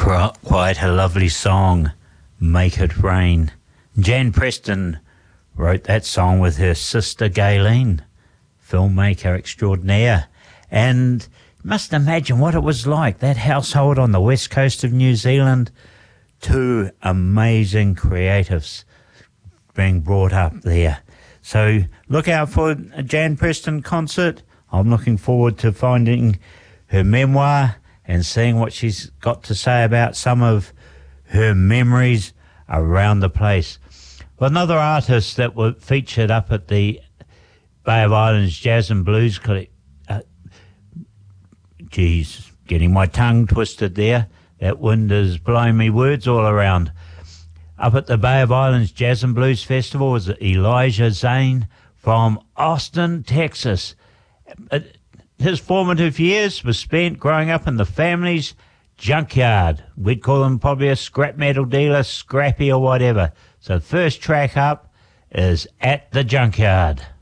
Quite a lovely song, Make It Rain. Jan Preston wrote that song with her sister Gayleen, filmmaker extraordinaire. And you must imagine what it was like, that household on the west coast of New Zealand. Two amazing creatives being brought up there. So look out for a Jan Preston concert. I'm looking forward to finding her memoir and seeing what she's got to say about some of her memories around the place. Well, another artist that were featured up at the Bay of Islands Jazz and Blues getting my tongue twisted there. That wind is blowing me words all around. Up at the Bay of Islands Jazz and Blues Festival was Elijah Zane from Austin, Texas. His formative years were spent growing up in the family's junkyard. We'd call him probably a scrap metal dealer, scrappy or whatever. So the first track up is At the Junkyard.